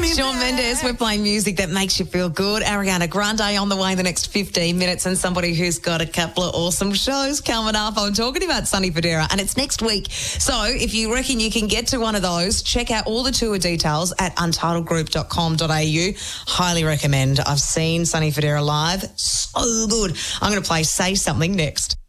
Shawn Mendes, we're playing music that makes you feel good. Ariana Grande on the way in the next 15 minutes, and somebody who's got a couple of awesome shows coming up. I'm talking about Sonny Fodera, and it's next week. So if you reckon you can get to one of those, check out all the tour details at untitledgroup.com.au. Highly recommend. I've seen Sonny Fodera live. So good. I'm going to play Say Something next.